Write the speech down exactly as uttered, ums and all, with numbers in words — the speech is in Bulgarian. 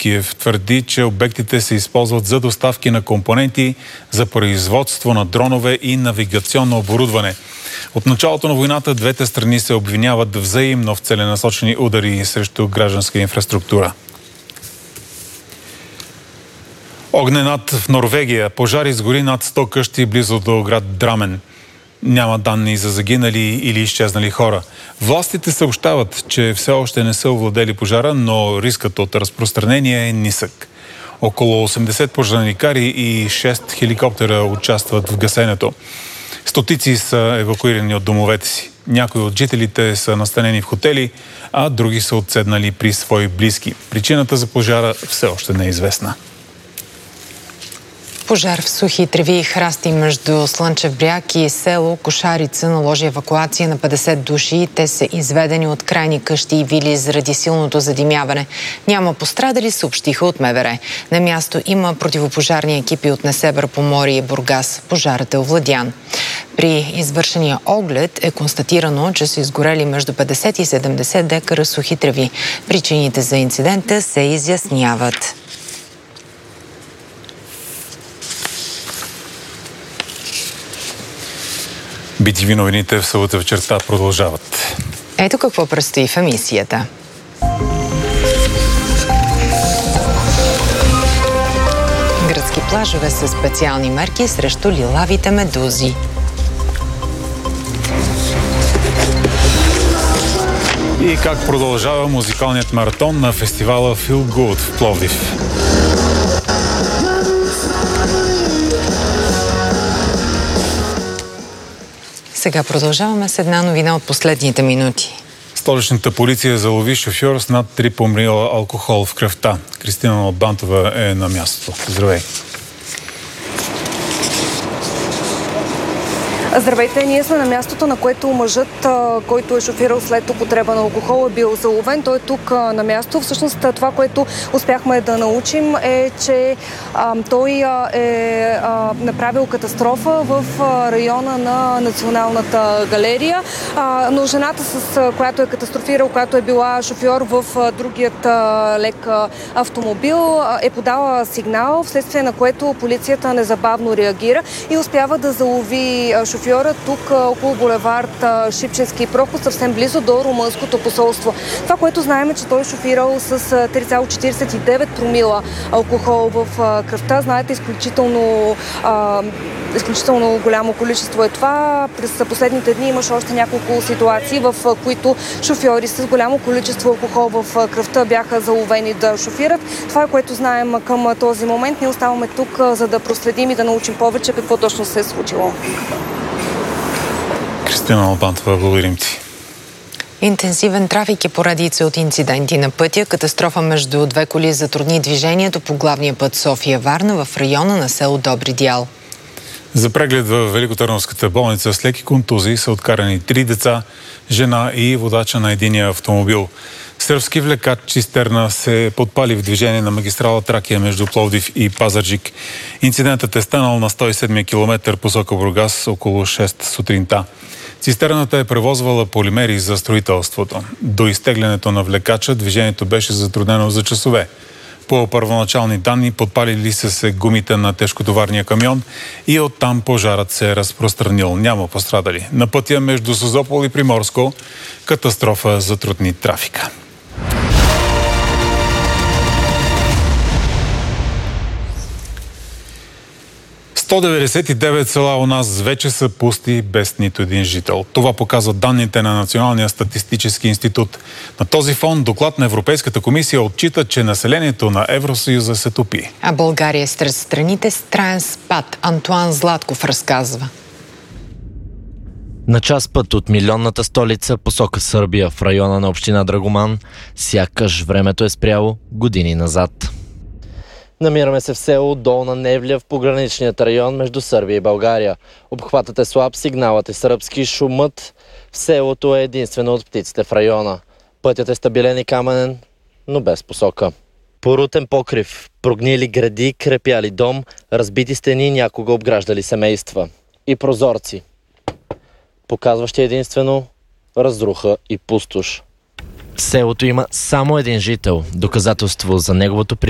Киев твърди, че обектите се използват за доставки на компоненти за производство на дронове и навигационно оборудване. От началото на войната двете страни се обвиняват взаимно в целенасочени удари срещу гражданска инфраструктура. Огненат в Норвегия. Пожар изгори над сто къщи близо до град Драмен. Няма данни за загинали или изчезнали хора. Властите съобщават, че все още не са овладели пожара, но рискът от разпространение е нисък. Около осемдесет пожарникари и шест хеликоптера участват в гасенето. Стотици са евакуирани от домовете си. Някои от жителите са настанени в хотели, а други са отседнали при свои близки. Причината за пожара все още не е известна. Пожар в сухи треви и храсти между Слънчев бряг и село Кошарица наложи евакуация на петдесет души. Те са изведени от крайни къщи и вили заради силното задимяване. Няма пострадали, съобщиха от МВР. На място има противопожарни екипи от Несебър, Поморие и Бургас. Пожарът е овладян. При извършения оглед е констатирано, че са изгорели между петдесет и седемдесет декара сухи треви. Причините за инцидента се изясняват. Би ти ви новините в събота вечерта продължават. Ето какво предстои в емисията. Гръцки плажове с специални мерки срещу лилавите медузи. И как продължава музикалният маратон на фестивала Feel Good в Пловдив. Сега продължаваме с една новина от последните минути. Столичната полиция залови шофьор с над три промила алкохол в кръвта. Кристина Налбантова е на мястото. Здравей! Здравейте, ние сме на мястото, на което мъжът, който е шофирал след употреба на алкохол, е бил заловен. Той е тук на място. Всъщност това, което успяхме да научим е, че а, той а, е а, направил катастрофа в а, района на Националната галерия, а, но жената, с която е катастрофирал, която е била шофьор в а, другият а, лек а, автомобил, а, е подала сигнал, вследствие на което полицията незабавно реагира и успява да залови а, шофьор шофьора тук около булевард Шипченски проход, съвсем близо до румънското посолство. Това, което знаем е, че той е шофирал с три цяло четиридесет и девет промила алкохол в кръвта. Знаете, изключително, а, изключително голямо количество е това. През последните дни имаше още няколко ситуации, в които шофьори с голямо количество алкохол в кръвта бяха заловени да шофират. Това е, което знаем към този момент. Ние оставаме тук, за да проследим и да научим повече какво точно се е случило. Кристина Налбантова, благодарим ти. Интенсивен трафик и поредица от инциденти на пътя. Катастрофа между две коли затрудни движението по главния път София-Варна в района на село Добри дял. За преглед в Великотърновската болница с леки контузии са откарани три деца, жена и водача на единия автомобил. Сръбски влекач цистерна се подпали в движение на магистрала Тракия между Пловдив и Пазарджик. Инцидентът е станал на сто и седми километър посока Бургас около шест сутринта. Цистерната е превозвала полимери за строителството. До изтеглянето на влекача движението беше затруднено за часове. По първоначални данни подпалили са се гумите на тежкотоварния камион и оттам пожарът се е разпространил. Няма пострадали. На пътя между Созопол и Приморско катастрофа затрудни трафика. сто деветдесет и девет села у нас вече са пусти без нито един жител. Това показват данните на Националния статистически институт. На този фон доклад на Европейската комисия отчита, че населението на Евросъюза се топи. А България е сред страните с траен спад. Антуан Златков разказва. На час път от милионната столица посока Сърбия в района на община Драгоман, сякаш времето е спряло години назад. Намираме се в село Долна Невля в пограничният район между Сърбия и България. Обхватът е слаб, сигналът е сръбски, шумът в селото е единствено от птиците в района. Пътят е стабилен и каменен, но без посока. Порутен покрив, прогнили гради, крепяли дом, разбити стени, някога обграждали семейства. И прозорци, показващи единствено разруха и пустош. Селото има само един жител, доказателство за неговото присъствие